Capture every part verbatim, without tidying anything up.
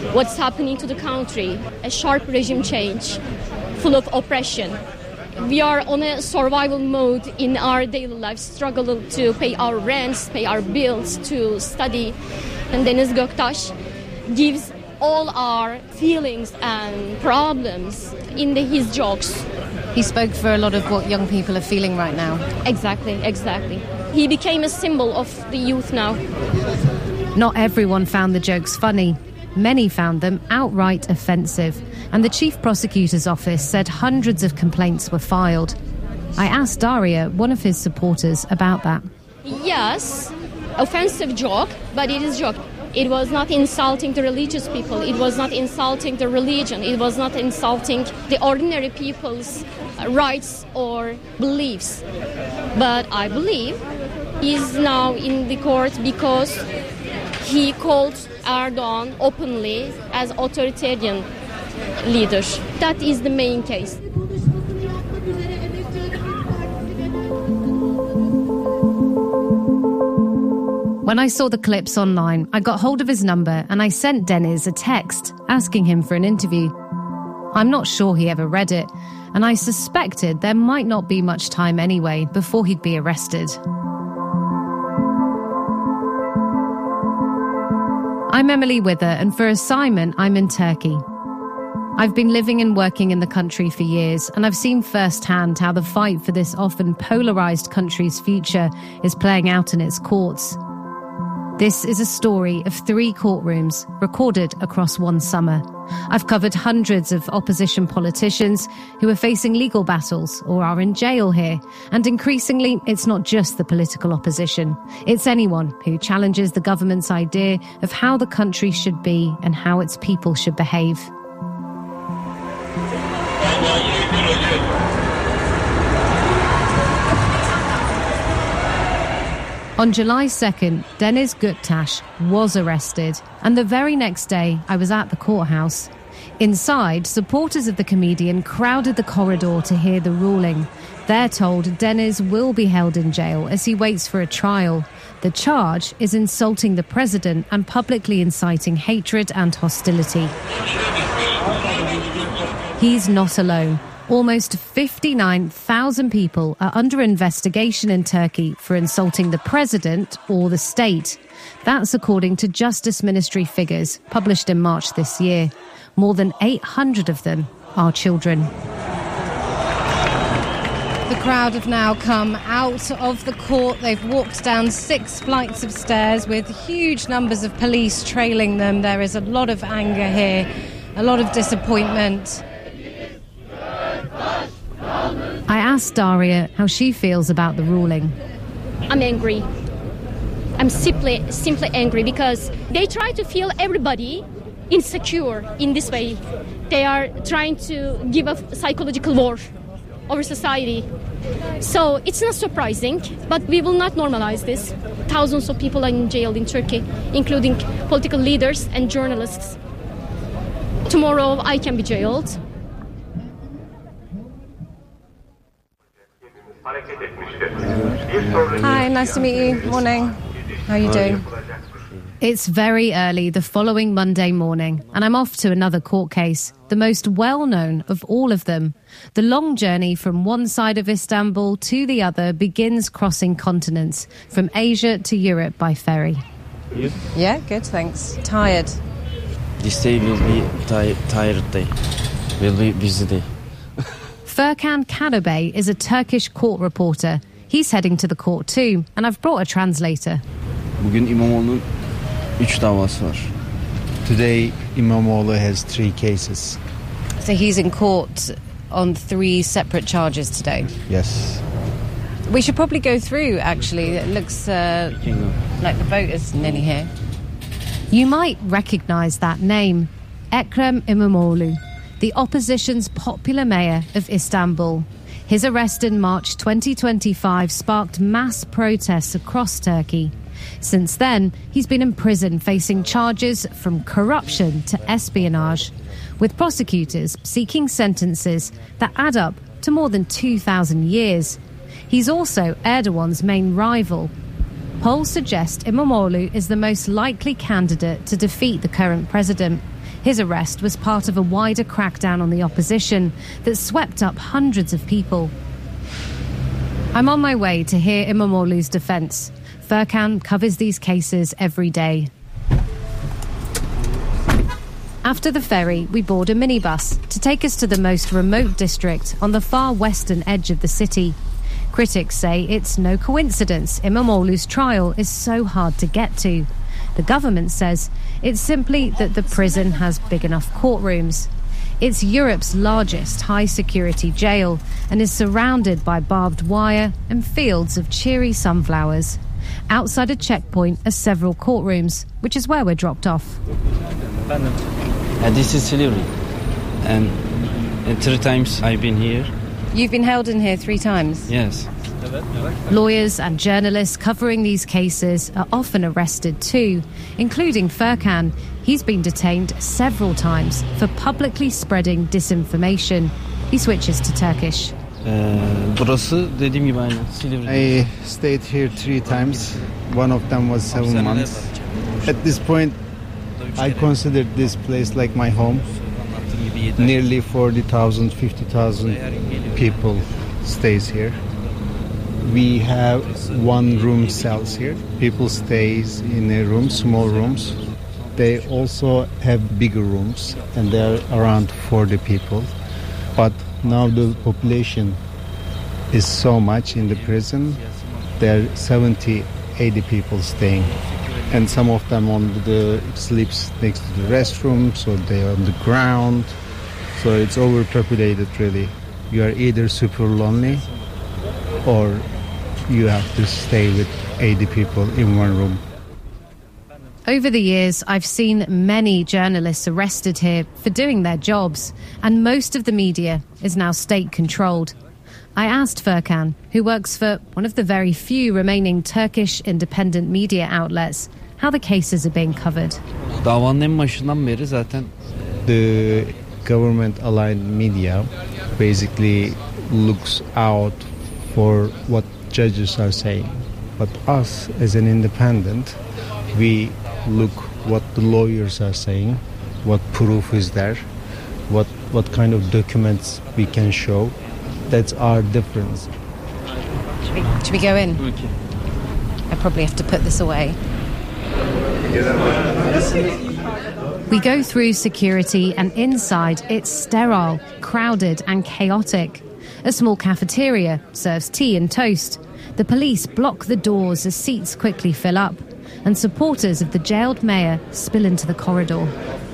what's happening to the country. A sharp regime change, full of oppression. We are on a survival mode in our daily life, struggle to pay our rents, pay our bills, to study. And Deniz Göktaş gives all our feelings and problems in the, his jokes. He spoke for a lot of what young people are feeling right now. Exactly, exactly. He became a symbol of the youth now. Not everyone found the jokes funny. Many found them outright offensive. And the Chief Prosecutor's Office said hundreds of complaints were filed. I asked Daria, one of his supporters, about that. Yes, offensive joke, but it is joke. It was not insulting the religious people. It was not insulting the religion. It was not insulting the ordinary people's rights or beliefs. But I believe he's now in the court because he called Erdogan openly as authoritarian leader. That is the main case. When I saw the clips online, I got hold of his number and I sent Deniz a text asking him for an interview. I'm not sure he ever read it, and I suspected there might not be much time anyway before he'd be arrested. I'm Emily Wither, and for assignment, I'm in Turkey. I've been living and working in the country for years, and I've seen firsthand how the fight for this often polarised country's future is playing out in its courts. This is a story of three courtrooms recorded across one summer. I've covered hundreds of opposition politicians who are facing legal battles or are in jail here. And increasingly, it's not just the political opposition. It's anyone who challenges the government's idea of how the country should be and how its people should behave. On July second, Deniz Göktaş was arrested, and the very next day I was at the courthouse. Inside, supporters of the comedian crowded the corridor to hear the ruling. They're told Deniz will be held in jail as he waits for a trial. The charge is insulting the president and publicly inciting hatred and hostility. He's not alone. Almost fifty-nine thousand people are under investigation in Turkey for insulting the president or the state. That's according to Justice Ministry figures published in March this year. More than eight hundred of them are children. The crowd have now come out of the court. They've walked down six flights of stairs with huge numbers of police trailing them. There is a lot of anger here, a lot of disappointment. I asked Daria how she feels about the ruling. I'm angry. I'm simply, simply angry because they try to feel everybody insecure in this way. They are trying to give a psychological war over society. So it's not surprising, but we will not normalize this. Thousands of people are in jail in Turkey, including political leaders and journalists. Tomorrow I can be jailed. Hi, nice to meet you. Morning. How are you doing? It's very early the following Monday morning, and I'm off to another court case, the most well-known of all of them. The long journey from one side of Istanbul to the other begins crossing continents, from Asia to Europe by ferry. You? Yeah, good, thanks. Tired? This day will be ti- tired day. Will be busy day. Furkan Karabey is a Turkish court reporter. He's heading to the court too, and I've brought a translator. Bugün İmamoğlu'nun üç davası var. Today, İmamoğlu has three cases. So he's in court on three separate charges today? Yes. We should probably go through, actually. It looks uh, like the vote is nearly here. You might recognise that name, Ekrem İmamoğlu, the opposition's popular mayor of Istanbul. His arrest in March twenty twenty-five sparked mass protests across Turkey. Since then, he's been in prison facing charges from corruption to espionage, with prosecutors seeking sentences that add up to more than two thousand years. He's also Erdogan's main rival. Polls suggest İmamoğlu is the most likely candidate to defeat the current president. His arrest was part of a wider crackdown on the opposition that swept up hundreds of people. I'm on my way to hear İmamoğlu's defence. Furkan covers these cases every day. After the ferry, we board a minibus to take us to the most remote district on the far western edge of the city. Critics say it's no coincidence İmamoğlu's trial is so hard to get to. The government says it's simply that the prison has big enough courtrooms. It's Europe's largest high-security jail and is surrounded by barbed wire and fields of cheery sunflowers. Outside a checkpoint are several courtrooms, which is where we're dropped off. And this is Silivri. And uh, three times I've been here. You've been held in here three times? Yes. Lawyers and journalists covering these cases are often arrested too, including Furkan. He's been detained several times for publicly spreading disinformation. He switches to Turkish. Burası dediğim gibi aynı Silivri. I stayed here three times. One of them was seven months. At this point, I considered this place like my home. Nearly forty thousand, fifty thousand people stays here. We have one room cells here. People stays in a room, small rooms. They also have bigger rooms, and there are around forty people. But now the population is so much in the prison. There are seventy, eighty people staying. And some of them on the sleeps next to the restroom, so they are on the ground. So it's overpopulated, really. You are either super lonely or you have to stay with eighty people in one room. Over the years, I've seen many journalists arrested here for doing their jobs, and most of the media is now state-controlled. I asked Furkan, who works for one of the very few remaining Turkish independent media outlets, how the cases are being covered. Davanın en başından beri zaten the government-aligned media basically looks out for what judges are saying. But us, as an independent, we look what the lawyers are saying, what proof is there, what what kind of documents we can show. That's our difference. Should we, should we go in? Okay. I probably have to put this away. We go through security, and inside it's sterile, crowded and chaotic. A small cafeteria serves tea and toast. The police block the doors as seats quickly fill up, and supporters of the jailed mayor spill into the corridor.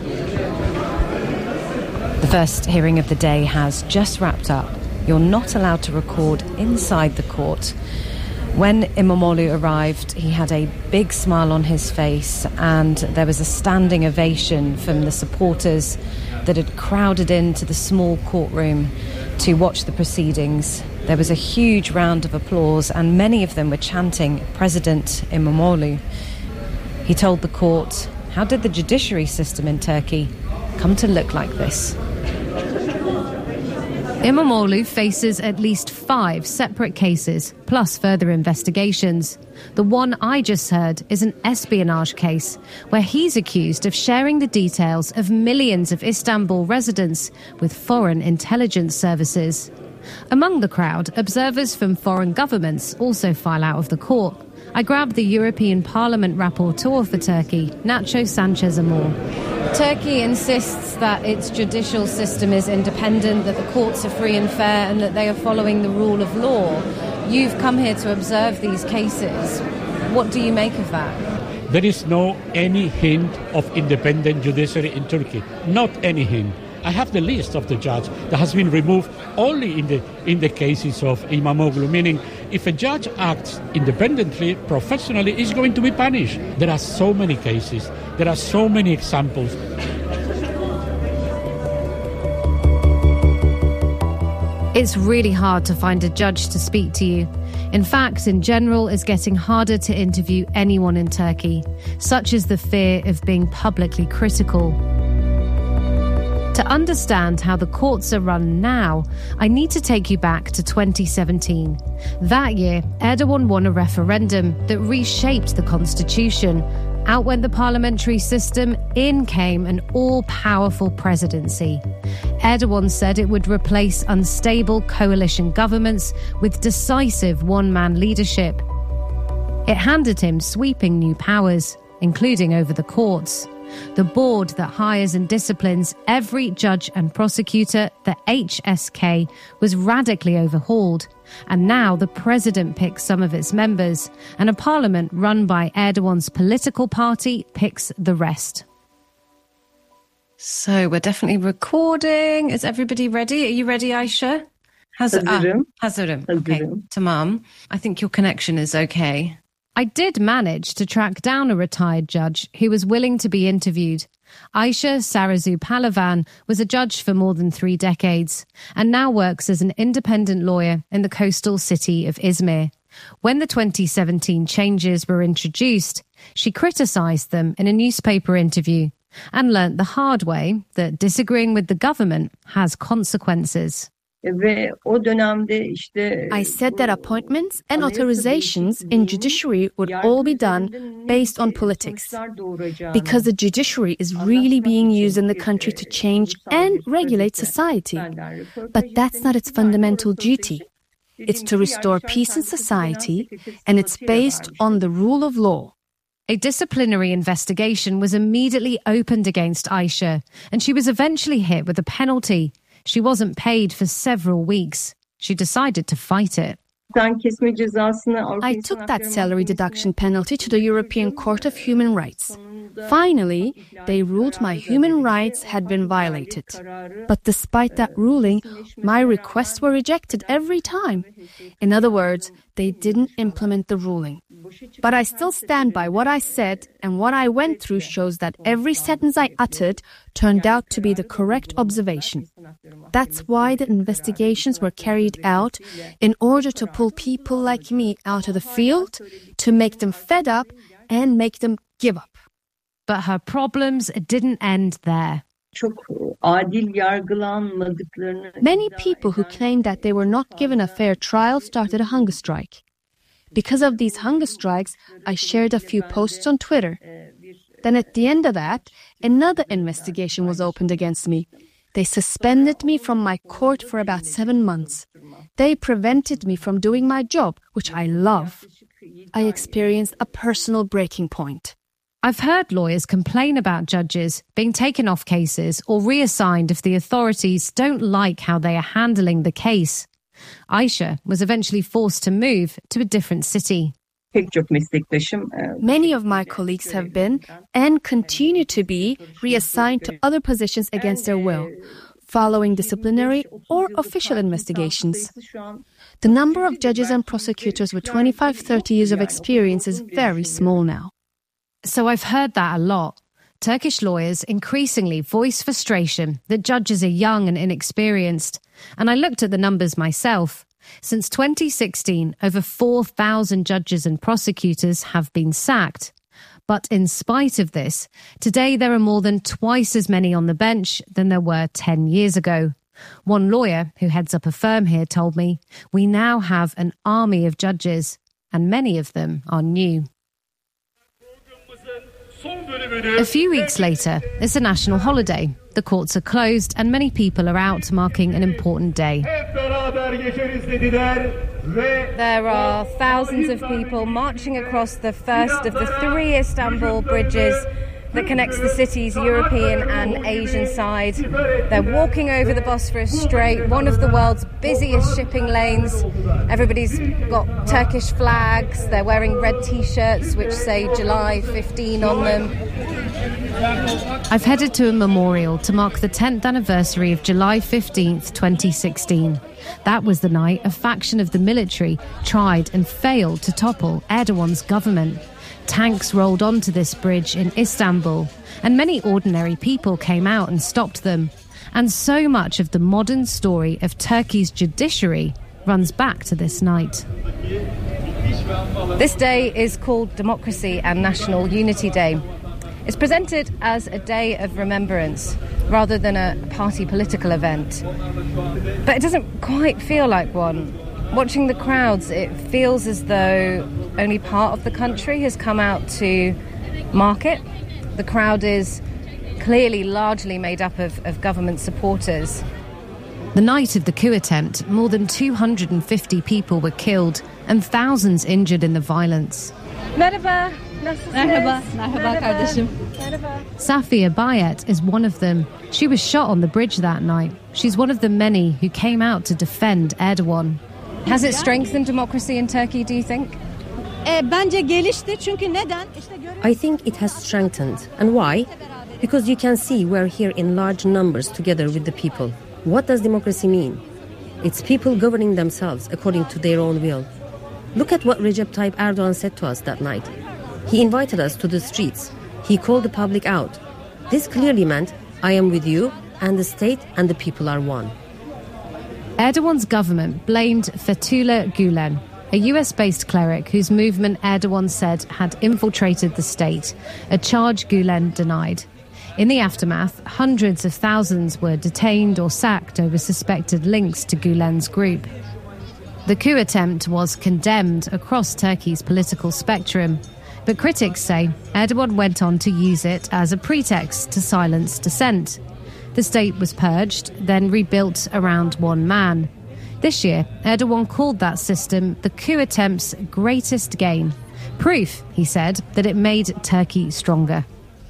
The first hearing of the day has just wrapped up. You're not allowed to record inside the court. When İmamoğlu arrived, he had a big smile on his face, and there was a standing ovation from the supporters that had crowded into the small courtroom to watch the proceedings. There was a huge round of applause, and many of them were chanting President İmamoğlu. He told the court, how did the judiciary system in Turkey come to look like this? İmamoğlu faces at least five separate cases, plus further investigations. The one I just heard is an espionage case, where he's accused of sharing the details of millions of Istanbul residents with foreign intelligence services. Among the crowd, observers from foreign governments also file out of the court. I grabbed the European Parliament rapporteur for Turkey, Nacho Sanchez Amor. Turkey insists that its judicial system is independent, that the courts are free and fair, and that they are following the rule of law. You've come here to observe these cases. What do you make of that? There is no any hint of independent judiciary in Turkey. Not any hint. I have the list of the judge that has been removed only in the in the cases of İmamoğlu, meaning if a judge acts independently, professionally, he's going to be punished. There are so many cases. There are so many examples. It's really hard to find a judge to speak to you. In fact, in general, it's getting harder to interview anyone in Turkey. Such is the fear of being publicly critical. To understand how the courts are run now, I need to take you back to twenty seventeen. That year, Erdogan won a referendum that reshaped the constitution, Out went the parliamentary system, in came an all-powerful presidency. Erdogan said it would replace unstable coalition governments with decisive one-man leadership. It handed him sweeping new powers, including over the courts. The board that hires and disciplines every judge and prosecutor, the H S K, was radically overhauled. And now the president picks some of its members, and a parliament run by Erdogan's political party picks the rest. So we're definitely recording. Is everybody ready? Are you ready, Aisha? Hazırım. Ah, hazırım. Okay, tamam. I think your connection is okay. I did manage to track down a retired judge who was willing to be interviewed. Aisha Sarazu Palavan was a judge for more than three decades and now works as an independent lawyer in the coastal city of Izmir. When the twenty seventeen changes were introduced, she criticised them in a newspaper interview and learnt the hard way that disagreeing with the government has consequences. I said that appointments and authorizations in judiciary would all be done based on politics, because the judiciary is really being used in the country to change and regulate society. But that's not its fundamental duty. It's to restore peace in society, and it's based on the rule of law. A disciplinary investigation was immediately opened against Aisha, and she was eventually hit with a penalty. She wasn't paid for several weeks. She decided to fight it. I took that salary deduction penalty to the European Court of Human Rights. Finally, they ruled my human rights had been violated. But despite that ruling, my requests were rejected every time. In other words, they didn't implement the ruling. But I still stand by what I said, and what I went through shows that every sentence I uttered turned out to be the correct observation. That's why the investigations were carried out, in order to pull people like me out of the field, to make them fed up and make them give up. But her problems didn't end there. Many people who claimed that they were not given a fair trial started a hunger strike. Because of these hunger strikes, I shared a few posts on Twitter. Then at the end of that, another investigation was opened against me. They suspended me from my court for about seven months. They prevented me from doing my job, which I love. I experienced a personal breaking point. I've heard lawyers complain about judges being taken off cases or reassigned if the authorities don't like how they are handling the case. Aisha was eventually forced to move to a different city. Many of my colleagues have been, and continue to be, reassigned to other positions against their will, following disciplinary or official investigations. The number of judges and prosecutors with twenty-five to thirty years of experience is very small now. So I've heard that a lot. Turkish lawyers increasingly voice frustration that judges are young and inexperienced. And I looked at the numbers myself. Since twenty sixteen, over four thousand judges and prosecutors have been sacked. But in spite of this, today there are more than twice as many on the bench than there were ten years ago. One lawyer who heads up a firm here told me, we now have an army of judges, and many of them are new. A few weeks later, it's a national holiday. The courts are closed and many people are out marking an important day. There are thousands of people marching across the first of the three Istanbul bridges that connects the city's European and Asian side. They're walking over the Bosphorus Strait, one of the world's busiest shipping lanes. Everybody's got Turkish flags. They're wearing red T-shirts which say July fifteenth on them. I've headed to a memorial to mark the tenth anniversary of July fifteenth, twenty sixteen. That was the night a faction of the military tried and failed to topple Erdogan's government. Tanks rolled onto this bridge in Istanbul, and many ordinary people came out and stopped them. And so much of the modern story of Turkey's judiciary runs back to this night. This day is called Democracy and National Unity Day. It's presented as a day of remembrance rather than a party political event. But it doesn't quite feel like one. Watching the crowds, it feels as though only part of the country has come out to market. The crowd is clearly largely made up of, of government supporters. The night of the coup attempt, more than two hundred fifty people were killed and thousands injured in the violence. Merhaba, nasılsınız? Merhaba, merhaba kardeşim. Safia Bayet is one of them. She was shot on the bridge that night. She's one of the many who came out to defend Erdogan. Has it strengthened democracy in Turkey, do you think? Bence gelişti çünkü neden? I think it has strengthened. And why? Because you can see we're here in large numbers together with the people. What does democracy mean? It's people governing themselves according to their own will. Look at what Recep Tayyip Erdogan said to us that night. He invited us to the streets. He called the public out. This clearly meant, I am with you, and the state and the people are one. Erdogan's government blamed Fethullah Gulen, a U S-based cleric whose movement Erdogan said had infiltrated the state, a charge Gulen denied. In the aftermath, hundreds of thousands were detained or sacked over suspected links to Gulen's group. The coup attempt was condemned across Turkey's political spectrum, but critics say Erdogan went on to use it as a pretext to silence dissent. The state was purged, then rebuilt around one man. This year, Erdogan called that system the coup attempt's greatest gain. Proof, he said, that it made Turkey stronger.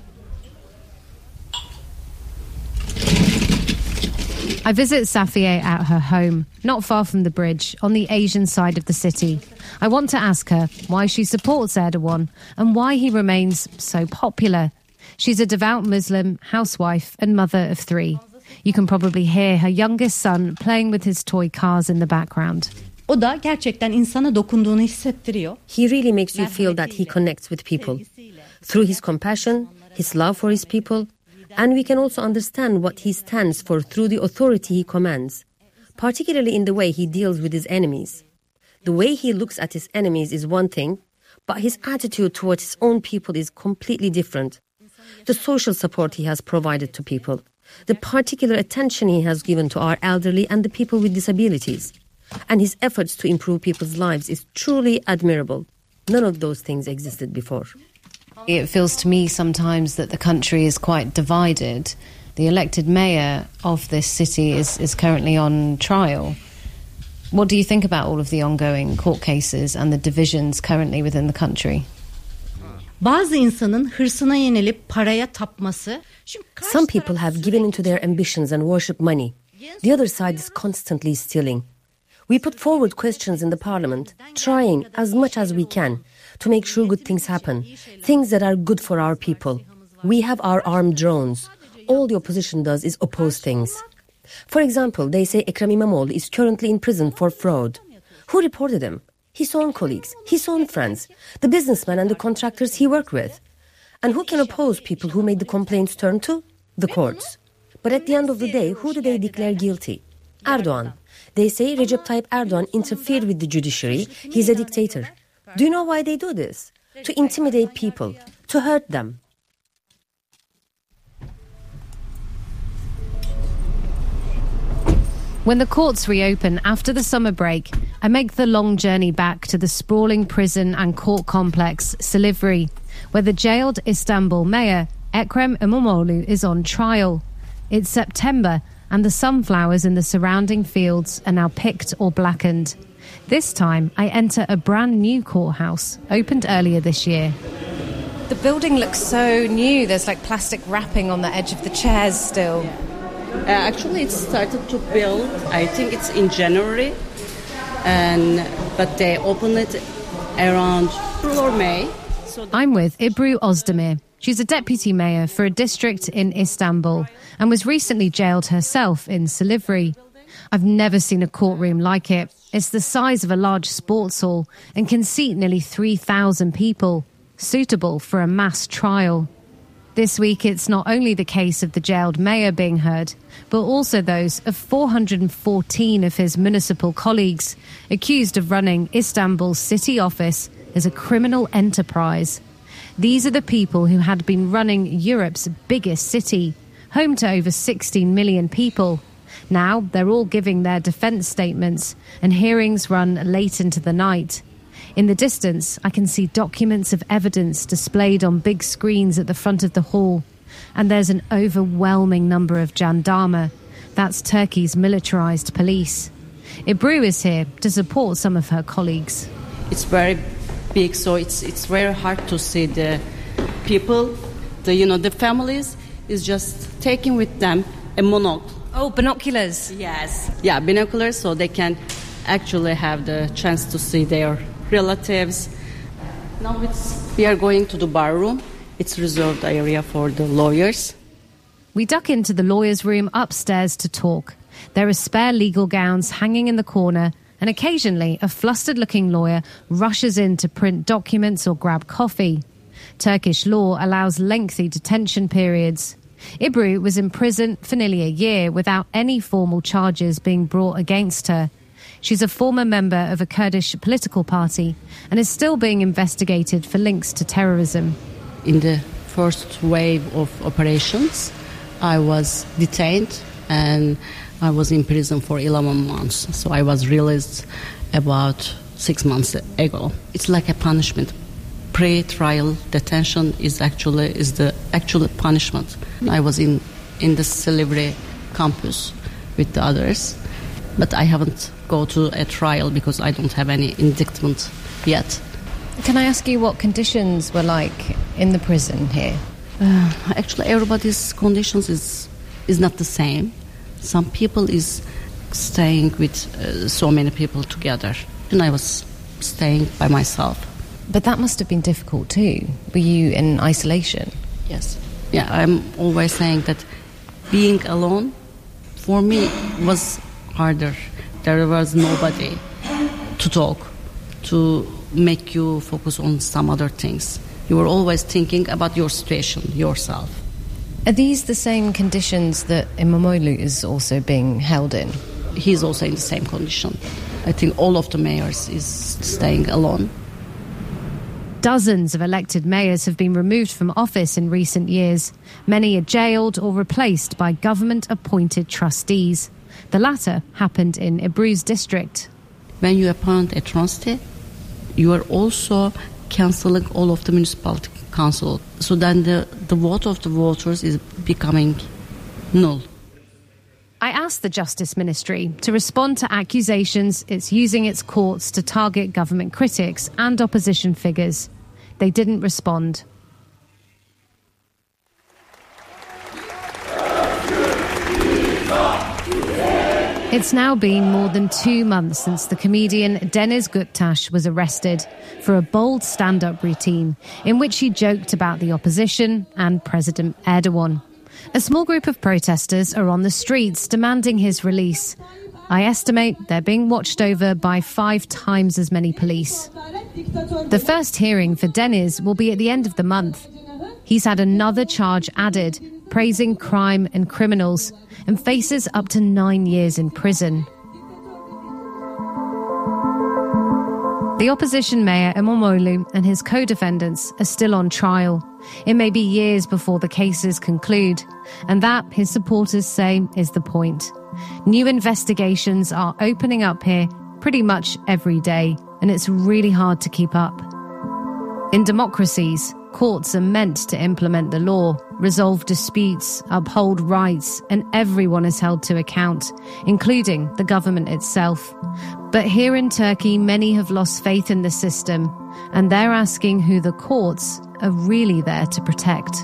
I visit Safia at her home, not far from the bridge, on the Asian side of the city. I want to ask her why she supports Erdogan and why he remains so popular. She's a devout Muslim, housewife and mother of three. You can probably hear her youngest son playing with his toy cars in the background. O da gerçekten insana dokunduğunu hissettiriyor. He really makes you feel that he connects with people. Through his compassion, his love for his people, and we can also understand what he stands for through the authority he commands, particularly in the way he deals with his enemies. The way he looks at his enemies is one thing, but his attitude towards his own people is completely different. The social support he has provided to people, the particular attention he has given to our elderly and the people with disabilities, and his efforts to improve people's lives is truly admirable. None of those things existed before. It feels to me sometimes that the country is quite divided. The elected mayor of this city is, is currently on trial. What do you think about all of the ongoing court cases and the divisions currently within the country? Bazı insanın hırsına yenilip paraya tapması. Some people have given into their ambitions and worship money. The other side is constantly stealing. We put forward questions in the parliament, trying as much as we can to make sure good things happen, things that are good for our people. We have our armed drones. All the opposition does is oppose things. For example, they say Ekrem İmamoğlu is currently in prison for fraud. Who reported him? His own colleagues, his own friends, the businessmen and the contractors he worked with. And who can oppose people who made the complaints turn to? The courts. But at the end of the day, who do they declare guilty? Erdogan. They say Recep Tayyip Erdogan interfered with the judiciary. He's a dictator. Do you know why they do this? To intimidate people, to hurt them. When the courts reopen after the summer break, I make the long journey back to the sprawling prison and court complex, Silivri, where the jailed Istanbul mayor, Ekrem İmamoğlu, is on trial. It's September, and the sunflowers in the surrounding fields are now picked or blackened. This time, I enter a brand new courthouse, opened earlier this year. The building looks so new. There's like plastic wrapping on the edge of the chairs still. Uh, actually, it started to build, I think it's in January, and but they opened it around April or May. So I'm with Ebru Özdemir. She's a deputy mayor for a district in Istanbul and was recently jailed herself in Silivri. I've never seen a courtroom like it. It's the size of a large sports hall and can seat nearly three thousand people, suitable for a mass trial. This week, it's not only the case of the jailed mayor being heard, but also those of four hundred fourteen of his municipal colleagues accused of running Istanbul's city office as a criminal enterprise. These are the people who had been running Europe's biggest city, home to over sixteen million people. Now they're all giving their defence statements, and hearings run late into the night. In the distance, I can see documents of evidence displayed on big screens at the front of the hall. And there's an overwhelming number of jandarma. That's Turkey's militarized police. Ebru is here to support some of her colleagues. It's very big, so it's it's very hard to see the people, the you know the families is just taking with them a monocle. Oh, binoculars. Yes. Yeah, binoculars, so they can actually have the chance to see their relatives. Now it's, we are going to the bar room. It's reserved area for the lawyers. We duck into the lawyers' room upstairs to talk. There are spare legal gowns hanging in the corner, and occasionally a flustered-looking lawyer rushes in to print documents or grab coffee. Turkish law allows lengthy detention periods. Ebru was in prison for nearly a year without any formal charges being brought against her. She's a former member of a Kurdish political party and is still being investigated for links to terrorism. In the first wave of operations, I was detained and I was in prison for eleven months. So I was released about six months ago. It's like a punishment. Pre-trial detention is actually is the actual punishment. I was in, in the Silivri campus with the others, but I haven't go to a trial because I don't have any indictment yet. Can I ask you what conditions were like in the prison here? Uh, actually, everybody's conditions is is not the same. Some people is staying with uh, so many people together, and I was staying by myself. But that must have been difficult too. Were you in isolation? Yes. Yeah, I'm always saying that being alone for me was harder. There was nobody to talk, to make you focus on some other things. You were always thinking about your situation, yourself. Are these the same conditions that İmamoğlu is also being held in? He's also in the same condition. I think all of the mayors is staying alone. Dozens of elected mayors have been removed from office in recent years. Many are jailed or replaced by government-appointed trustees. The latter happened in Ebru's district. When you appoint a trustee, you are also cancelling all of the municipality council. So then the, the vote of the voters is becoming null. I asked the Justice Ministry to respond to accusations it's using its courts to target government critics and opposition figures. They didn't respond. It's now been more than two months since the comedian Deniz Göktaş was arrested for a bold stand-up routine in which he joked about the opposition and President Erdogan. A small group of protesters are on the streets demanding his release. I estimate they're being watched over by five times as many police. The first hearing for Deniz will be at the end of the month. He's had another charge added, praising crime and criminals, and faces up to nine years in prison. The opposition mayor İmamoğlu and his co-defendants are still on trial. It may be years before the cases conclude, and that, his supporters say, is the point. New investigations are opening up here pretty much every day, and it's really hard to keep up. In democracies, courts are meant to implement the law, resolve disputes, uphold rights, and everyone is held to account, including the government itself. But here in Turkey, many have lost faith in the system, and they're asking who the courts are really there to protect.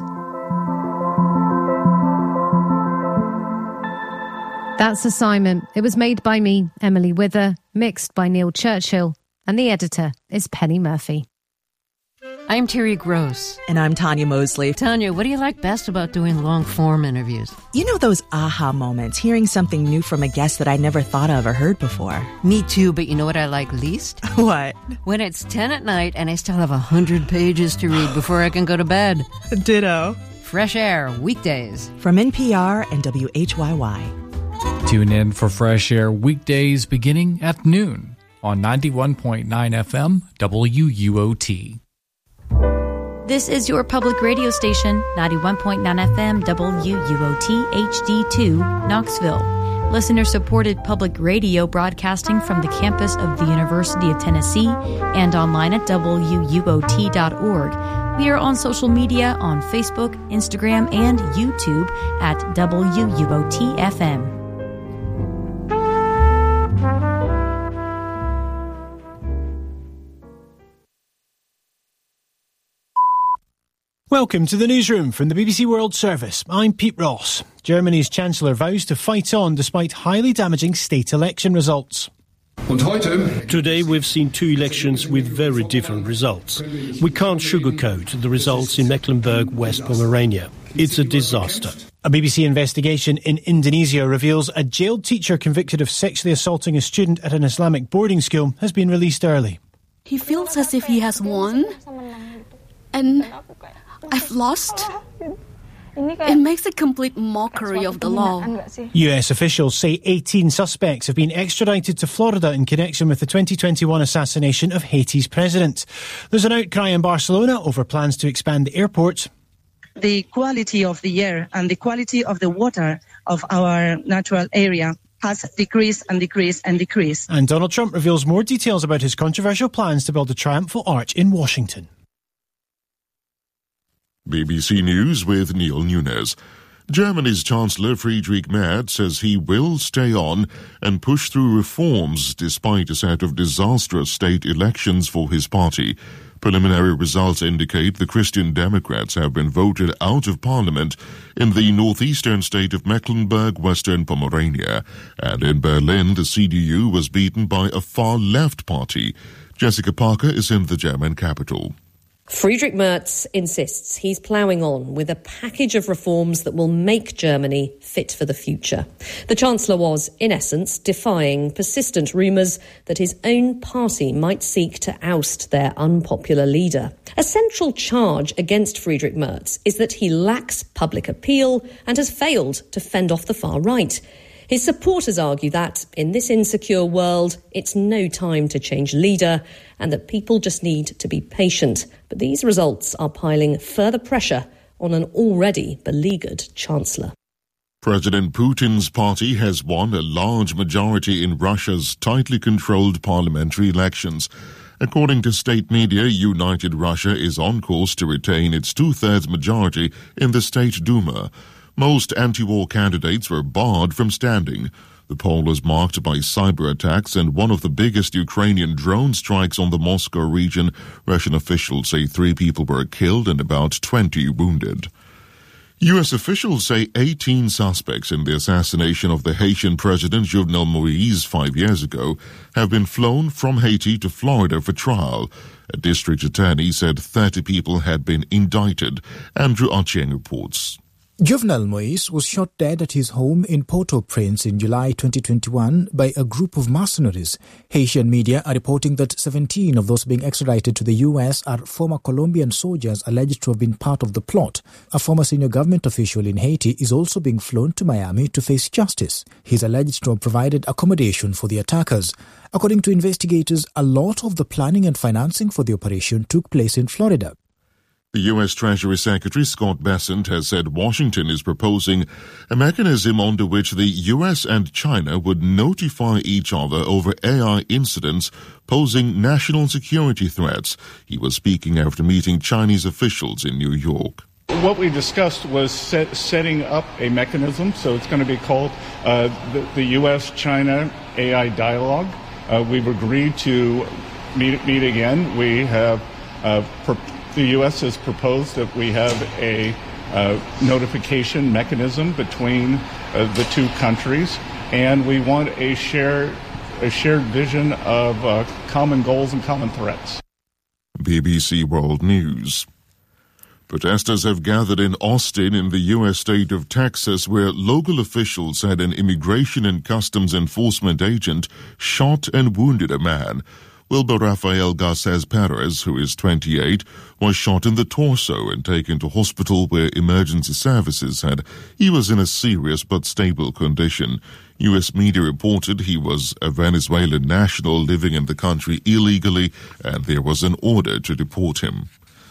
That's Assignment. It was made by me, Emily Wither, mixed by Neil Churchill, and the editor is Penny Murphy. I'm Terry Gross. And I'm Tanya Mosley. Tanya, what do you like best about doing long-form interviews? You know those aha moments, hearing something new from a guest that I never thought of or heard before. Me too, but you know what I like least? What? When it's ten at night and I still have a hundred pages to read before I can go to bed. Ditto. Fresh Air, weekdays. From N P R and W H Y Y. Tune in for Fresh Air weekdays beginning at noon on ninety-one point nine F M W U O T. This is your public radio station, ninety-one point nine F M W U O T H D two, Knoxville. listener-supported public radio broadcasting from the campus of the University of Tennessee and online at W U O T dot org. We are on social media on Facebook, Instagram, and YouTube at W U O T F M. Welcome to the newsroom from the B B C World Service. I'm Pete Ross. Germany's Chancellor vows to fight on despite highly damaging state election results. Today we've seen two elections with very different results. We can't sugarcoat the results in Mecklenburg, West Pomerania. It's a disaster. A B B C investigation in Indonesia reveals a jailed teacher convicted of sexually assaulting a student at an Islamic boarding school has been released early. He feels as if he has won, and I've lost. It makes a complete mockery of the law. U S officials say eighteen suspects have been extradited to Florida in connection with the twenty twenty-one assassination of Haiti's president. There's an outcry in Barcelona over plans to expand the airport. The quality of the air and the quality of the water of our natural area has decreased and decreased and decreased. And Donald Trump reveals more details about his controversial plans to build a triumphal arch in Washington. B B C News with Neil Nunes. Germany's Chancellor Friedrich Merz says he will stay on and push through reforms despite a set of disastrous state elections for his party. Preliminary results indicate the Christian Democrats have been voted out of parliament in the northeastern state of Mecklenburg-Western Pomerania, and in Berlin the C D U was beaten by a far-left party. Jessica Parker is in the German capital. Friedrich Merz insists he's ploughing on with a package of reforms that will make Germany fit for the future. The Chancellor was, in essence, defying persistent rumours that his own party might seek to oust their unpopular leader. A central charge against Friedrich Merz is that he lacks public appeal and has failed to fend off the far right. His supporters argue that, in this insecure world, it's no time to change leader and that people just need to be patient. But these results are piling further pressure on an already beleaguered Chancellor. President Putin's party has won a large majority in Russia's tightly controlled parliamentary elections. According to state media, United Russia is on course to retain its two-thirds majority in the State Duma. Most anti-war candidates were barred from standing. The poll was marked by cyber attacks and one of the biggest Ukrainian drone strikes on the Moscow region. Russian officials say three people were killed and about twenty wounded. U S officials say eighteen suspects in the assassination of the Haitian President Jovenel Moïse five years ago have been flown from Haiti to Florida for trial. A district attorney said thirty people had been indicted. Andrew Archeng reports. Jovenel Moïse was shot dead at his home in Port-au-Prince in July twenty twenty-one by a group of mercenaries. Haitian media are reporting that seventeen of those being extradited to the U S are former Colombian soldiers alleged to have been part of the plot. A former senior government official in Haiti is also being flown to Miami to face justice. He is alleged to have provided accommodation for the attackers. According to investigators, a lot of the planning and financing for the operation took place in Florida. The U S Treasury Secretary Scott Bessent has said Washington is proposing a mechanism under which the U S and China would notify each other over A I incidents posing national security threats. He was speaking after meeting Chinese officials in New York. What we discussed was set, setting up a mechanism, so it's going to be called uh, the, the U S China A I Dialogue. Uh, we've agreed to meet, meet again. We have uh, proposed The U S has proposed that we have a uh, notification mechanism between uh, the two countries, and we want a shared, a shared vision of uh, common goals and common threats. B B C World News. Protesters have gathered in Austin in the U S state of Texas, where local officials said an immigration and customs enforcement agent shot and wounded a man. Wilbur Rafael Garces Perez, who is twenty-eight, was shot in the torso and taken to hospital where emergency services said he was in a serious but stable condition. U S media reported he was a Venezuelan national living in the country illegally and there was an order to deport him.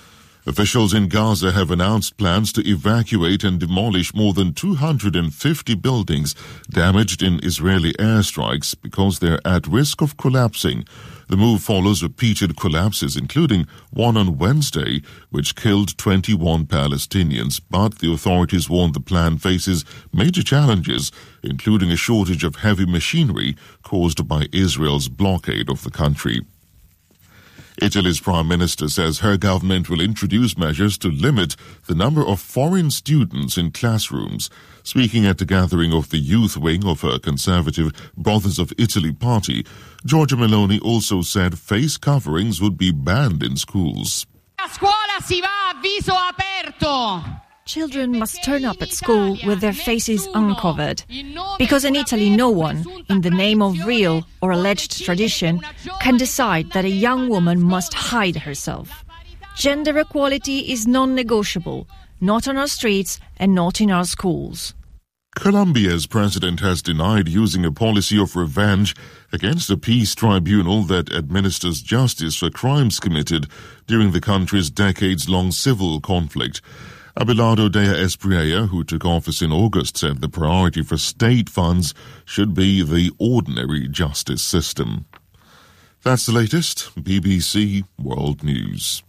Officials in Gaza have announced plans to evacuate and demolish more than two hundred fifty buildings damaged in Israeli airstrikes because they're at risk of collapsing. The move follows repeated collapses, including one on Wednesday, which killed twenty-one Palestinians. But the authorities warn the plan faces major challenges, including a shortage of heavy machinery caused by Israel's blockade of the country. Italy's Prime Minister says her government will introduce measures to limit the number of foreign students in classrooms. Speaking at the gathering of the youth wing of her conservative Brothers of Italy party, Giorgia Meloni also said face coverings would be banned in schools. A scuola si va a viso aperto. Children must turn up at school with their faces uncovered, because in Italy no one, in the name of real or alleged tradition, can decide that a young woman must hide herself. Gender equality is non-negotiable, not on our streets and not in our schools. Colombia's president has denied using a policy of revenge against a peace tribunal that administers justice for crimes committed during the country's decades-long civil conflict. Abelardo Dea Espriella, who took office in August, said the priority for state funds should be the ordinary justice system. That's the latest B B C World News.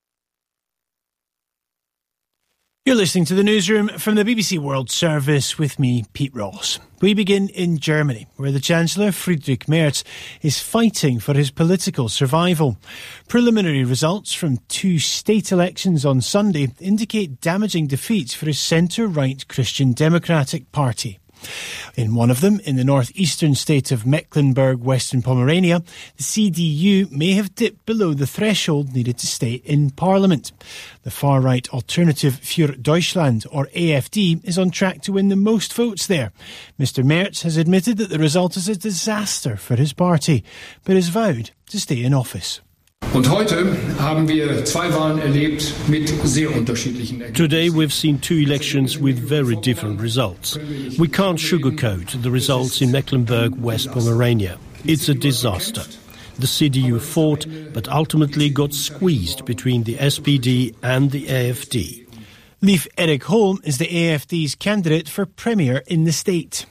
You're listening to the newsroom from the B B C World Service with me, Pete Ross. We begin in Germany, where the Chancellor Friedrich Merz is fighting for his political survival. Preliminary results from two state elections on Sunday indicate damaging defeats for his centre-right Christian Democratic Party. In one of them, in the northeastern state of Mecklenburg-Western Pomerania, the C D U may have dipped below the threshold needed to stay in Parliament. The far-right Alternative für Deutschland, or A F D, is on track to win the most votes there. Mister Merz has admitted that the result is a disaster for his party, but has vowed to stay in office. Today we've seen two elections with very different results. We can't sugarcoat the results in Mecklenburg-West Pomerania. It's a disaster. The C D U fought, but ultimately got squeezed between the S P D and the A F D. Leif Erik Holm is the A F D's candidate for Premier in the state.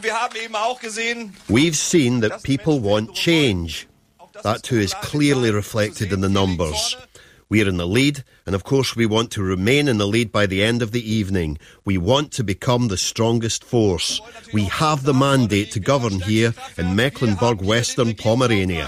We've seen that people want change. That too is clearly reflected in the numbers. We're in the lead, and of course we want to remain in the lead by the end of the evening. We want to become the strongest force. We have the mandate to govern here in Mecklenburg-Western Pomerania.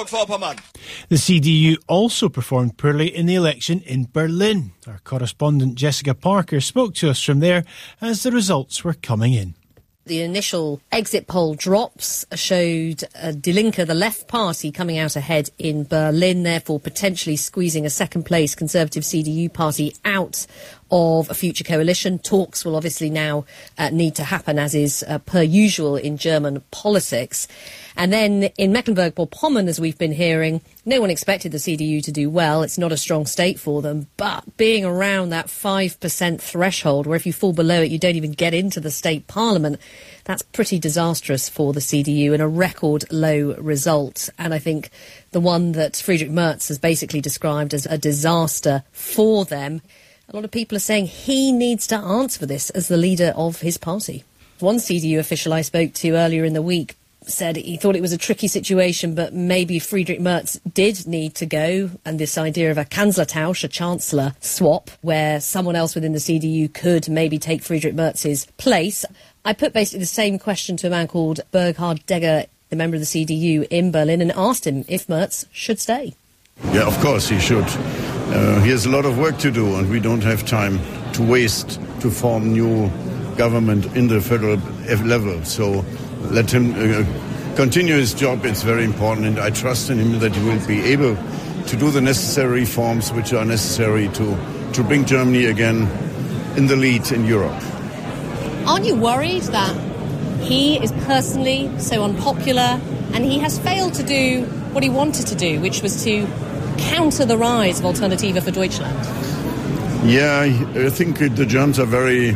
The C D U also performed poorly in the election in Berlin. Our correspondent Jessica Parker spoke to us from there as the results were coming in. The initial exit poll drops showed uh, Die Linke, the left party, coming out ahead in Berlin, therefore potentially squeezing a second-place Conservative C D U party out of a future coalition. Talks will obviously now uh, need to happen, as is uh, per usual in German politics. And then in Mecklenburg-Vorpommern, as we've been hearing, no one expected the C D U to do well. It's not a strong state for them. But being around that five percent threshold, where if you fall below it, you don't even get into the state parliament, that's pretty disastrous for the C D U and a record low result. And I think the one that Friedrich Merz has basically described as a disaster for them. A lot of people are saying he needs to answer for this as the leader of his party. One C D U official I spoke to earlier in the week said he thought it was a tricky situation, but maybe Friedrich Merz did need to go, and this idea of a Kanzlertausch, a chancellor swap, where someone else within the C D U could maybe take Friedrich Merz's place. I put basically the same question to a man called Burghard Degger, the member of the C D U in Berlin, and asked him if Merz should stay. Yeah, of course he should. Uh, he has a lot of work to do, and we don't have time to waste to form new government in the federal level. So let him uh, continue his job. It's very important, and I trust in him that he will be able to do the necessary reforms which are necessary to, to bring Germany again in the lead in Europe. Aren't you worried that he is personally so unpopular and he has failed to do what he wanted to do, which was to counter the rise of Alternative für Deutschland? Yeah, I think the Germans are very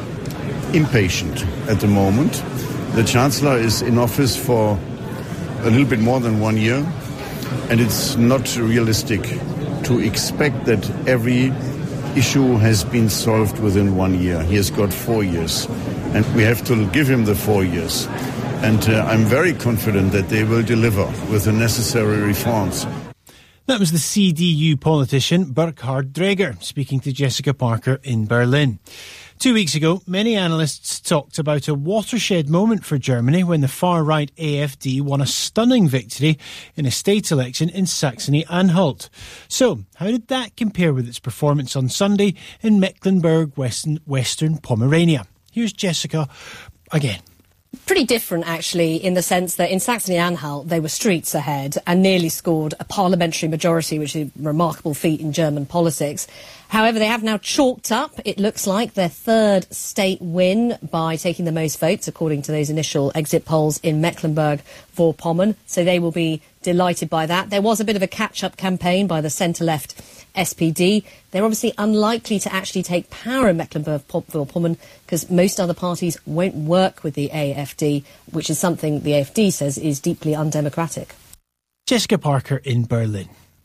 impatient at the moment. The Chancellor is in office for a little bit more than one year, and it's not realistic to expect that every issue has been solved within one year. He has got four years, and we have to give him the four years. And uh, I'm very confident that they will deliver with the necessary reforms. That was the C D U politician Burkhard Dreger speaking to Jessica Parker in Berlin. Two weeks ago, many analysts talked about a watershed moment for Germany when the far-right A F D won a stunning victory in a state election in Saxony-Anhalt. So, how did that compare with its performance on Sunday in Mecklenburg-Western Western Pomerania? Here's Jessica again. Pretty different, actually, in the sense that in Saxony-Anhalt they were streets ahead and nearly scored a parliamentary majority, which is a remarkable feat in German politics. However, they have now chalked up, it looks like, their third state win by taking the most votes, according to those initial exit polls in Mecklenburg-Vorpommern. So they will be delighted by that. There was a bit of a catch-up campaign by the centre-left S P D. They're obviously unlikely to actually take power in Mecklenburg-Vorpommern because most other parties won't work with the A F D, which is something the A F D says is deeply undemocratic. Jessica Parker in Berlin.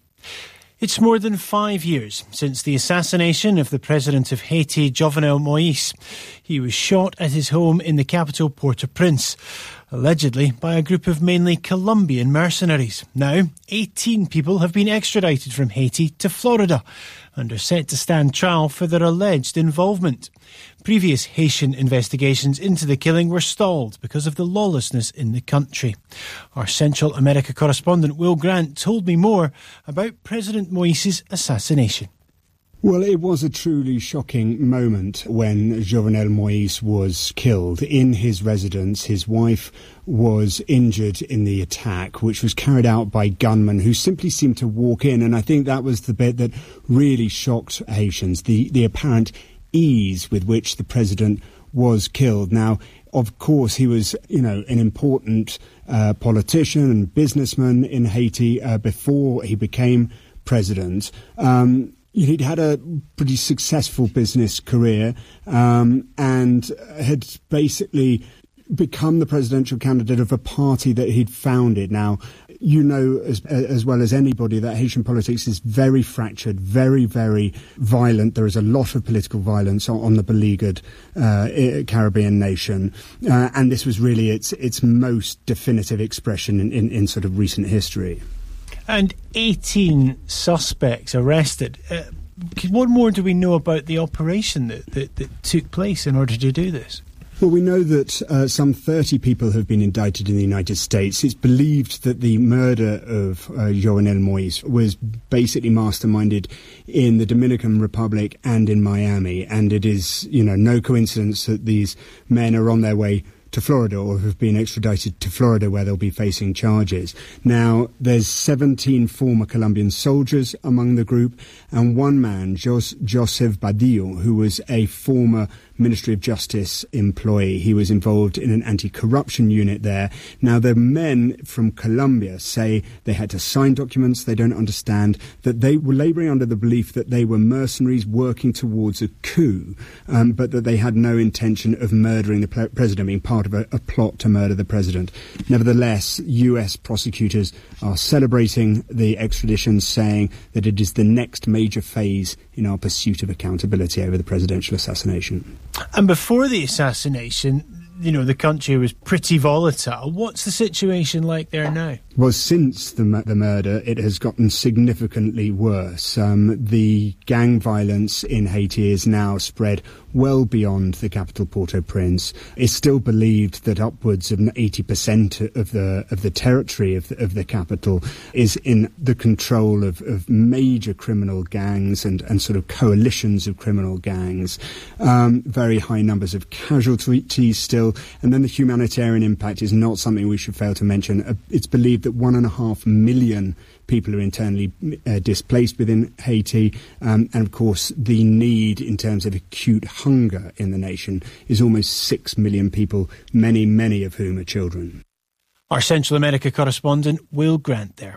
It's more than five years since the assassination of the president of Haiti, Jovenel Moïse. He was shot at his home in the capital, Port-au-Prince, allegedly by a group of mainly Colombian mercenaries. Now, eighteen people have been extradited from Haiti to Florida and are set to stand trial for their alleged involvement. Previous Haitian investigations into the killing were stalled because of the lawlessness in the country. Our Central America correspondent Will Grant told me more about President Moïse's assassination. Well, it was a truly shocking moment when Jovenel Moïse was killed in his residence. His wife was injured in the attack, which was carried out by gunmen who simply seemed to walk in. And I think that was the bit that really shocked Haitians, the, the apparent ease with which the president was killed. Now, of course, he was, you know, an important uh, politician and businessman in Haiti uh, before he became president. Um, He'd had a pretty successful business career um, and had basically become the presidential candidate of a party that he'd founded. Now, you know as, as well as anybody that Haitian politics is very fractured, very, very violent. There is a lot of political violence on, on the beleaguered uh, Caribbean nation. Uh, and this was really its its most definitive expression in, in, in sort of recent history. And eighteen suspects arrested. Uh, what more do we know about the operation that, that, that took place in order to do this? Well, we know that uh, some thirty people have been indicted in the United States. It's believed that the murder of uh, Jovenel Moïse was basically masterminded in the Dominican Republic and in Miami. And it is, you know, no coincidence that these men are on their way to Florida or have been extradited to Florida where they'll be facing charges. Now, there's seventeen former Colombian soldiers among the group and one man, Jos- Joseph Badillo, who was a former Ministry of Justice employee. He was involved in an anti-corruption unit there. Now, the men from Colombia say they had to sign documents they don't understand, that they were labouring under the belief that they were mercenaries working towards a coup, um, but that they had no intention of murdering the pre- president, being part of a, a plot to murder the president. Nevertheless, U S prosecutors are celebrating the extradition, saying that it is the next major phase in our pursuit of accountability over the presidential assassination. And before the assassination, you know, the country was pretty volatile. What's the situation like there now? Well, since the, the murder, it has gotten significantly worse. Um, the gang violence in Haiti is now spread well beyond the capital, Port-au-Prince. It's still believed that upwards of eighty percent of the of the territory of the, of the capital is in the control of, of major criminal gangs and, and sort of coalitions of criminal gangs. Um, very high numbers of casualties still. And then the humanitarian impact is not something we should fail to mention. Uh, it's believed that one and a half million people are internally uh, displaced within Haiti. Um, and, of course, the need in terms of acute hunger in the nation is almost six million people, many, many of whom are children. Our Central America correspondent, Will Grant there.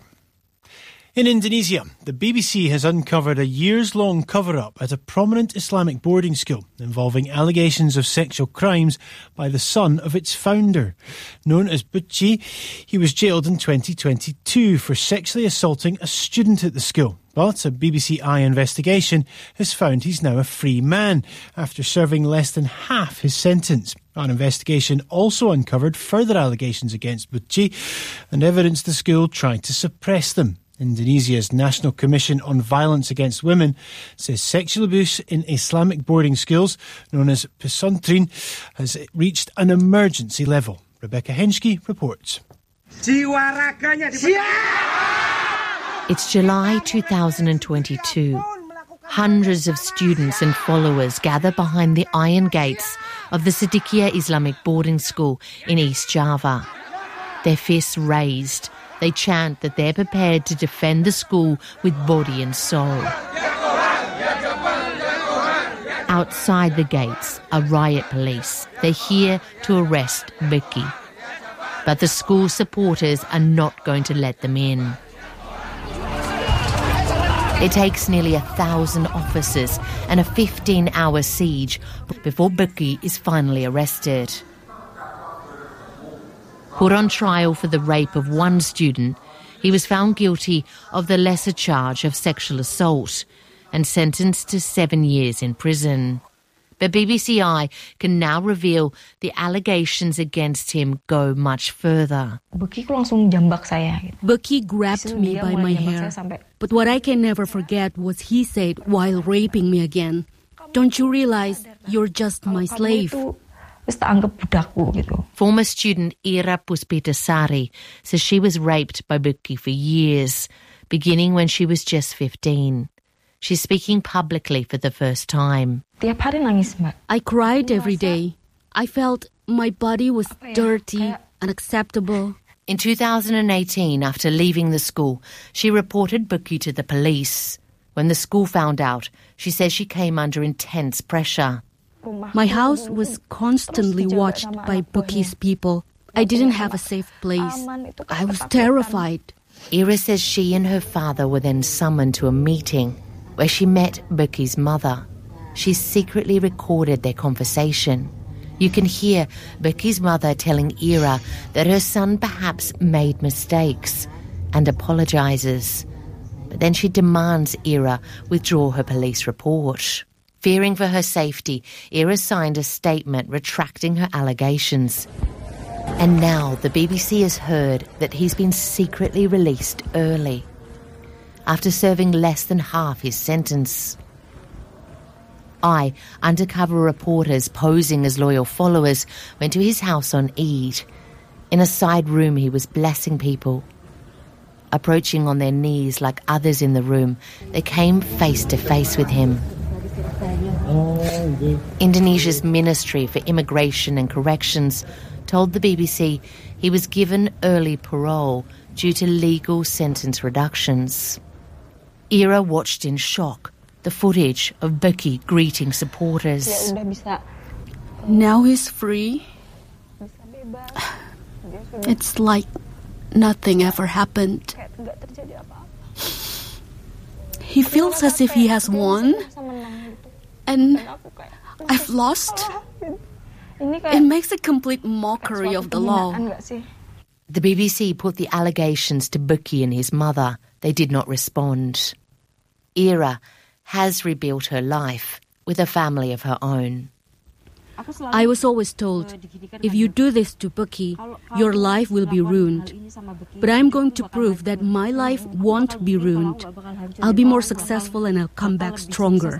In Indonesia, the B B C has uncovered a years-long cover-up at a prominent Islamic boarding school involving allegations of sexual crimes by the son of its founder. Known as Butchi, he was jailed in twenty twenty-two for sexually assaulting a student at the school. But a B B C Eye investigation has found he's now a free man after serving less than half his sentence. Our investigation also uncovered further allegations against Bukti and evidence the school tried to suppress them. Indonesia's National Commission on Violence Against Women says sexual abuse in Islamic boarding schools, known as pesantren, has reached an emergency level. Rebecca Henschke reports. It's July two thousand twenty-two. Hundreds of students and followers gather behind the iron gates of the Siddiqiyah Islamic boarding school in East Java. Their fists raised, they chant that they're prepared to defend the school with body and soul. Outside the gates are riot police. They're here to arrest Bukti. But the school supporters are not going to let them in. It takes nearly a thousand officers and a fifteen-hour siege before Bukti is finally arrested. Put on trial for the rape of one student, he was found guilty of the lesser charge of sexual assault and sentenced to seven years in prison. But B B C Eye can now reveal the allegations against him go much further. Bukti grabbed me by my hair. But what I can never forget was he said while raping me again, "Don't you realize you're just my slave?" Former student Ira Puspitasari says she was raped by Bukti for years, beginning when she was just fifteen. She's speaking publicly for the first time. I cried every day. I felt my body was dirty, unacceptable. In two thousand eighteen, after leaving the school, she reported Bukti to the police. When the school found out, she says she came under intense pressure. My house was constantly watched by Bukti's people. I didn't have a safe place. I was terrified. Ira says she and her father were then summoned to a meeting where she met Bukti's mother. She secretly recorded their conversation. You can hear Bukti's mother telling Ira that her son perhaps made mistakes and apologises. But then she demands Ira withdraw her police report. Fearing for her safety, Ira signed a statement retracting her allegations. And now the B B C has heard that he's been secretly released early, after serving less than half his sentence. I, undercover reporters posing as loyal followers, went to his house on Eid. In a side room he was blessing people. Approaching on their knees like others in the room, they came face to face with him. Indonesia's Ministry for Immigration and Corrections told the B B C he was given early parole due to legal sentence reductions. Ira watched in shock the footage of Bukti greeting supporters. Now he's free. It's like nothing ever happened. He feels as if he has won, and I've lost. It makes a complete mockery of the law. The B B C put the allegations to Bukti and his mother. They did not respond. Ira has rebuilt her life with a family of her own. I was always told, if you do this to Bukti, your life will be ruined. But I'm going to prove that my life won't be ruined. I'll be more successful and I'll come back stronger.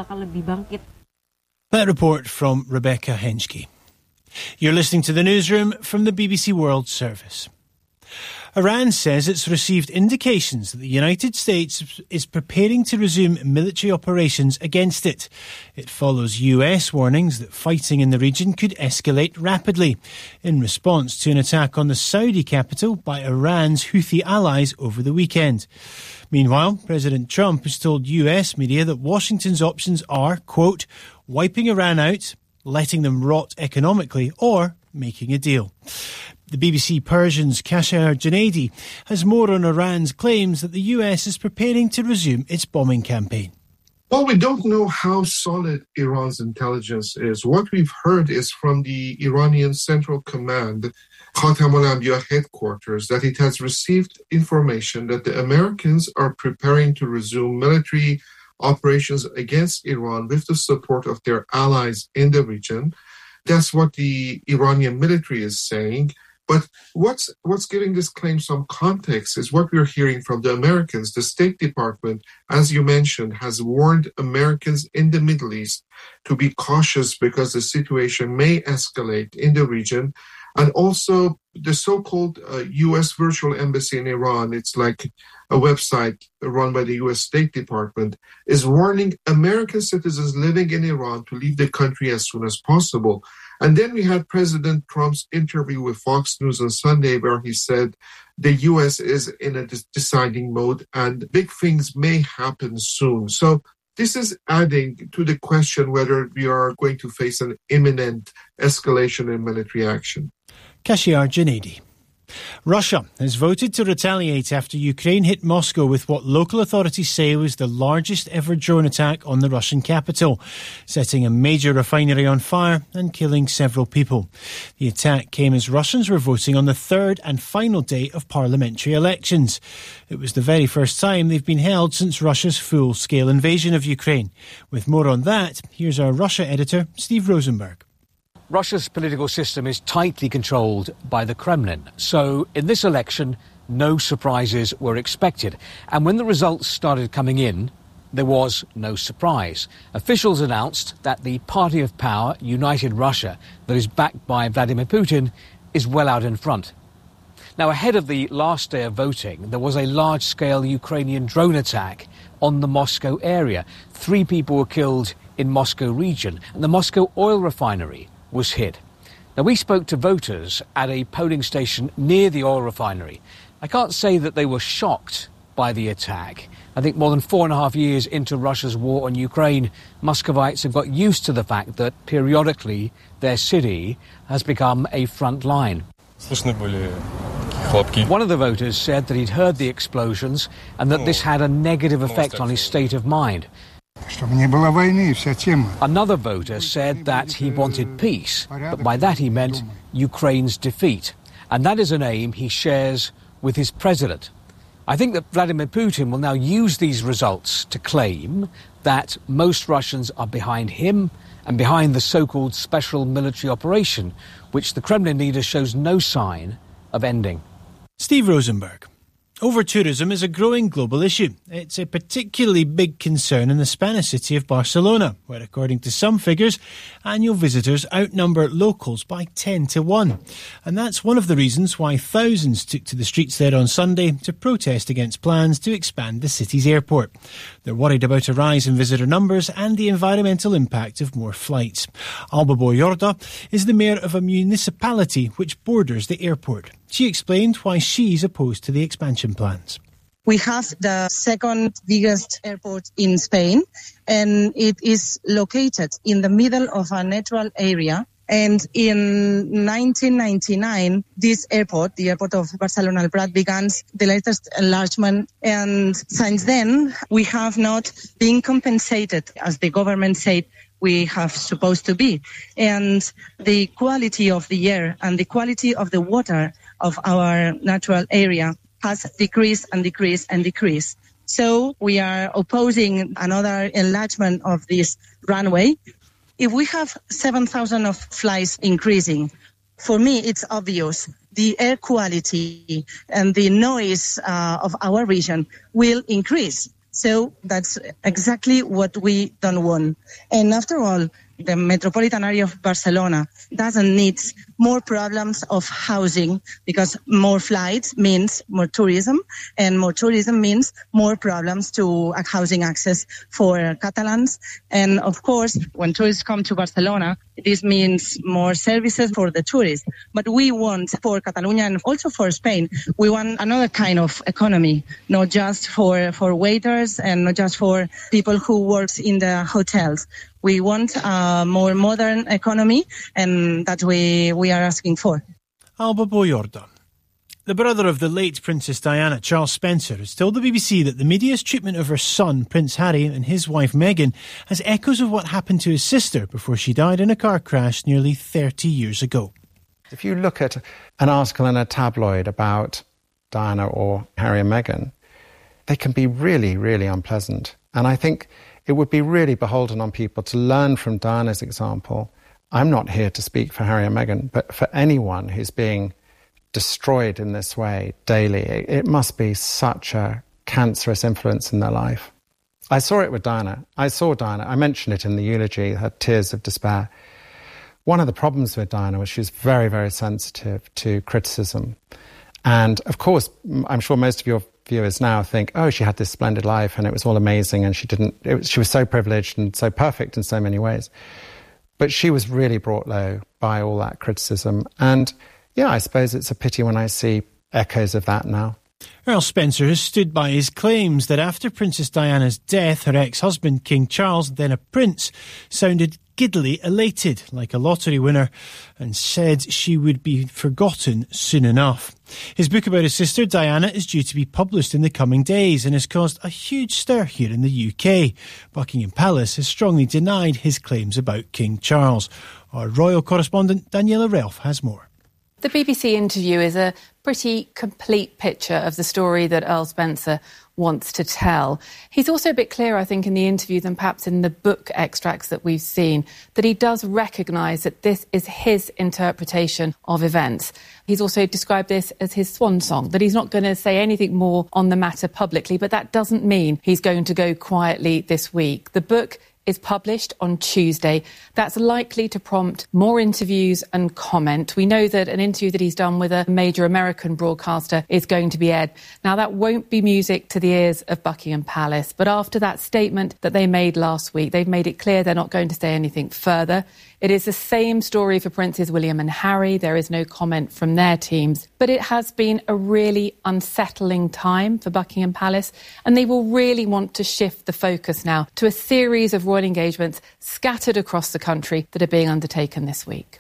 That report from Rebecca Henschke. You're listening to the newsroom from the B B C World Service. Iran says it's received indications that the United States is preparing to resume military operations against it. It follows U S warnings that fighting in the region could escalate rapidly in response to an attack on the Saudi capital by Iran's Houthi allies over the weekend. Meanwhile, President Trump has told U S media that Washington's options are, quote, wiping Iran out, letting them rot economically, or making a deal. The B B C Persian's Kashar Junaidi has more on Iran's claims that the U S is preparing to resume its bombing campaign. Well, we don't know how solid Iran's intelligence is. What we've heard is from the Iranian Central Command, Khatam al-Anbiya headquarters, that it has received information that the Americans are preparing to resume military operations against Iran with the support of their allies in the region. That's what the Iranian military is saying. But what's what's giving this claim some context is what we're hearing from the Americans. The State Department, as you mentioned, has warned Americans in the Middle East to be cautious because the situation may escalate in the region. And also the so-called uh, U S virtual embassy in Iran, it's like a website run by the U S State Department, is warning American citizens living in Iran to leave the country as soon as possible. And then we had President Trump's interview with Fox News on Sunday where he said the U S is in a deciding mode and big things may happen soon. So this is adding to the question whether we are going to face an imminent escalation in military action. Kashiar Janedi. Russia has voted to retaliate after Ukraine hit Moscow with what local authorities say was the largest ever drone attack on the Russian capital, setting a major refinery on fire and killing several people. The attack came as Russians were voting on the third and final day of parliamentary elections. It was the very first time they've been held since Russia's full-scale invasion of Ukraine. With more on that, here's our Russia editor, Steve Rosenberg. Russia's political system is tightly controlled by the Kremlin. So in this election, no surprises were expected. And when the results started coming in, there was no surprise. Officials announced that the party of power, United Russia, that is backed by Vladimir Putin, is well out in front. Now, ahead of the last day of voting, there was a large-scale Ukrainian drone attack on the Moscow area. Three people were killed in Moscow region, and the Moscow oil refinery was hit. Now, we spoke to voters at a polling station near the oil refinery. I can't say that they were shocked by the attack. I think more than four and a half years into Russia's war on Ukraine, Muscovites have got used to the fact that periodically their city has become a front line. One of the voters said that he'd heard the explosions and that this had a negative effect on his state of mind. Another voter said that he wanted peace, but by that he meant Ukraine's defeat. And that is an aim he shares with his president. I think that Vladimir Putin will now use these results to claim that most Russians are behind him and behind the so-called special military operation, which the Kremlin leader shows no sign of ending. Steve Rosenberg. Over-tourism is a growing global issue. It's a particularly big concern in the Spanish city of Barcelona, where, according to some figures, annual visitors outnumber locals by ten to one. And that's one of the reasons why thousands took to the streets there on Sunday to protest against plans to expand the city's airport. They're worried about a rise in visitor numbers and the environmental impact of more flights. Alba Boyorda is the mayor of a municipality which borders the airport. She explained why she's opposed to the expansion plans. We have the second biggest airport in Spain, and it is located in the middle of a natural area. And in nineteen ninety-nine, this airport, the airport of Barcelona El Prat, began the latest enlargement. And since then, we have not been compensated, as the government said we have supposed to be. And the quality of the air and the quality of the water of our natural area has decreased and decreased and decreased. So we are opposing another enlargement of this runway. If we have seven thousand of flights increasing, for me it's obvious the air quality and the noise uh, of our region will increase. So that's exactly what we don't want. And after all, the metropolitan area of Barcelona doesn't need more problems of housing, because more flights means more tourism, and more tourism means more problems to housing access for Catalans. And of course, when tourists come to Barcelona, this means more services for the tourists. But we want, for Catalonia and also for Spain, we want another kind of economy, not just for, for waiters and not just for people who work in the hotels. We want a more modern economy, and that we, we are asking for. Alba Boyorda. The brother of the late Princess Diana, Charles Spencer, has told the B B C that the media's treatment of her son, Prince Harry, and his wife Meghan has echoes of what happened to his sister before she died in a car crash nearly thirty years ago. If you look at an article in a tabloid about Diana or Harry and Meghan, they can be really, really unpleasant. And I think it would be really beholden on people to learn from Diana's example. I'm not here to speak for Harry and Meghan, but for anyone who's being destroyed in this way daily, it must be such a cancerous influence in their life. I saw it with Diana. I saw Diana. I mentioned it in the eulogy, her tears of despair. One of the problems with Diana was she was very, very sensitive to criticism. And, of course, I'm sure most of your viewers now think, oh, she had this splendid life and it was all amazing and she didn't. It was, she was so privileged and so perfect in so many ways. But she was really brought low by all that criticism. And yeah, I suppose it's a pity when I see echoes of that now. Earl Spencer has stood by his claims that after Princess Diana's death, her ex-husband, King Charles, then a prince, sounded giddily elated, like a lottery winner, and said she would be forgotten soon enough. His book about his sister, Diana, is due to be published in the coming days and has caused a huge stir here in the U K. Buckingham Palace has strongly denied his claims about King Charles. Our royal correspondent, Daniela Relf, has more. The B B C interview is a pretty complete picture of the story that Earl Spencer wants to tell. He's also a bit clearer, I think, in the interview than perhaps in the book extracts that we've seen, that he does recognise that this is his interpretation of events. He's also described this as his swan song, that he's not going to say anything more on the matter publicly, but that doesn't mean he's going to go quietly this week. The book is published on Tuesday. That's likely to prompt more interviews and comment. We know that an interview that he's done with a major American broadcaster is going to be aired. Now, that won't be music to the ears of Buckingham Palace, but after that statement that they made last week, they've made it clear they're not going to say anything further. It is the same story for Princes William and Harry. There is no comment from their teams. But it has been a really unsettling time for Buckingham Palace, and they will really want to shift the focus now to a series of royal engagements scattered across the country that are being undertaken this week.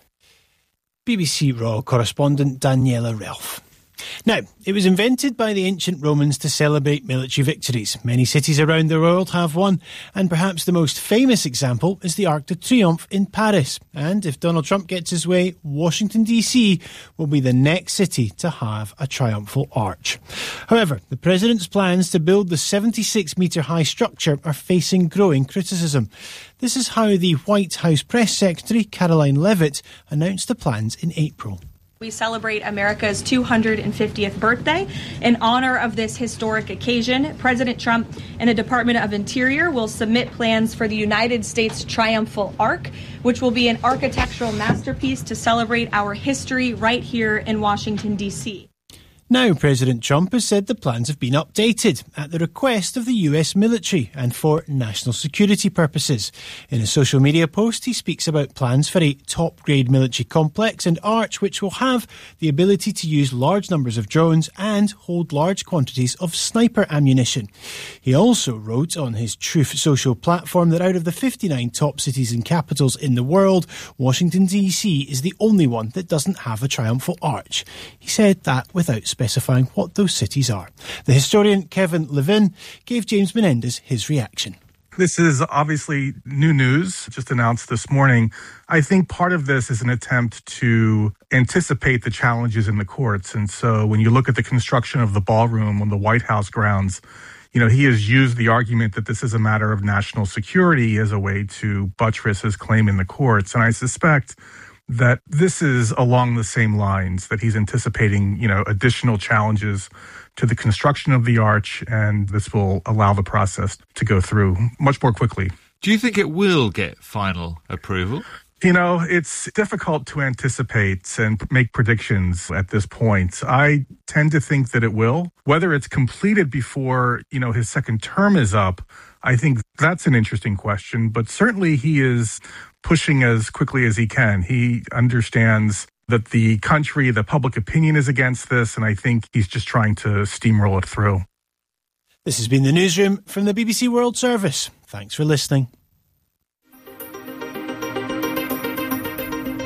B B C royal correspondent Daniela Relf. Now, it was invented by the ancient Romans to celebrate military victories. Many cities around the world have one, and perhaps the most famous example is the Arc de Triomphe in Paris. And if Donald Trump gets his way, Washington D C will be the next city to have a triumphal arch. However, the president's plans to build the seventy-six metre high structure are facing growing criticism. This is how the White House press secretary, Caroline Leavitt, announced the plans in April. We celebrate America's two hundred fiftieth birthday. In honor of this historic occasion, President Trump and the Department of Interior will submit plans for the United States Triumphal Arch, which will be an architectural masterpiece to celebrate our history right here in Washington, D C. Now, President Trump has said the plans have been updated at the request of the U S military and for national security purposes. In a social media post, he speaks about plans for a top-grade military complex and arch which will have the ability to use large numbers of drones and hold large quantities of sniper ammunition. He also wrote on his Truth social platform that out of the fifty-nine top cities and capitals in the world, Washington, D C is the only one that doesn't have a triumphal arch. He said that without specifying what those cities are. The historian Kevin Levin gave James Menendez his reaction. This is obviously new news, just announced this morning. I think part of this is an attempt to anticipate the challenges in the courts. And so when you look at the construction of the ballroom on the White House grounds, you know, he has used the argument that this is a matter of national security as a way to buttress his claim in the courts. And I suspect that this is along the same lines, that he's anticipating, you know, additional challenges to the construction of the arch, and this will allow the process to go through much more quickly. Do you think it will get final approval? You know, it's difficult to anticipate and make predictions at this point. I tend to think that it will. Whether it's completed before, you know, his second term is up, I think that's an interesting question. But certainly he is pushing as quickly as he can. He understands that the country, the public opinion is against this, and I think he's just trying to steamroll it through. This has been the Newsroom from the B B C World Service. Thanks for listening.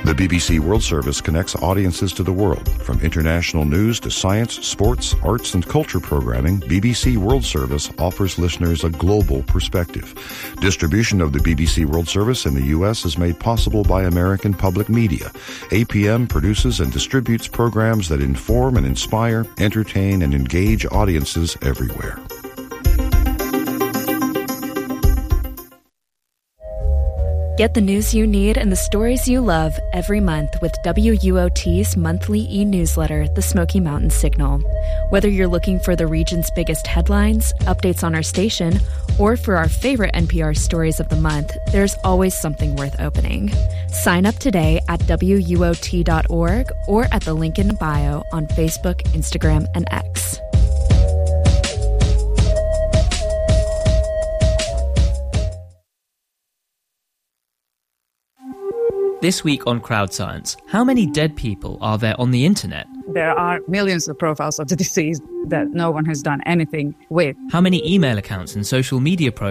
The B B C World Service connects audiences to the world. From international news to science, sports, arts and culture programming, B B C World Service offers listeners a global perspective. Distribution of the B B C World Service in the U S is made possible by American Public Media. A P M produces and distributes programs that inform and inspire, entertain and engage audiences everywhere. Get the news you need and the stories you love every month with W U O T's monthly e-newsletter, The Smoky Mountain Signal. Whether you're looking for the region's biggest headlines, updates on our station, or for our favorite N P R stories of the month, there's always something worth opening. Sign up today at W U O T dot org or at the link in bio on Facebook, Instagram, and X. This week on Crowdscience, how many dead people are there on the internet? There are millions of profiles of the disease that no one has done anything with. How many email accounts and social media profiles